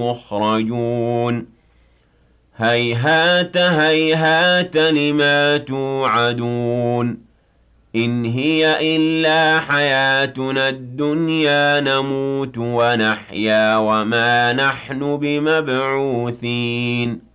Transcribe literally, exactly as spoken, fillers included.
لمخرجون هيهات هيهات لما توعدون إن هي إلا حياتنا الدنيا نموت ونحيا وما نحن بمبعوثين